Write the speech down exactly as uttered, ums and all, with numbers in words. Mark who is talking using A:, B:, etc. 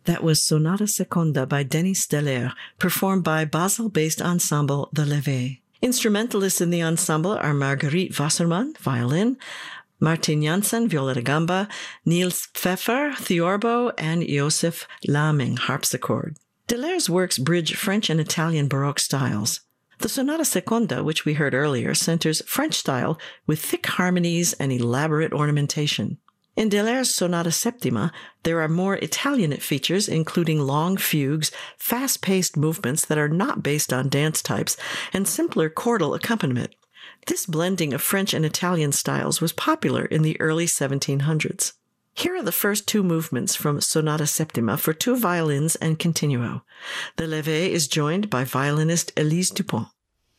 A: That was Sonata Seconda by Denis Deler, performed by Basel-based ensemble The Levée. Instrumentalists in the ensemble are Marguerite Wassermann, violin, Martin Janssen, viola da gamba, Niels Pfeffer, theorbo, and Josef Laming, harpsichord. Deler's works bridge French and Italian Baroque styles. The Sonata Seconda, which we heard earlier, centers French style with thick harmonies and elaborate ornamentation. In Deler's Sonata Septima, there are more Italianate features, including long fugues, fast-paced movements that are not based on dance types, and simpler chordal accompaniment. This blending of French and Italian styles was popular in the early seventeen hundreds. Here are the first two movements from Sonata Septima for two violins and continuo. The Levée is joined by violinist Elise Dupont.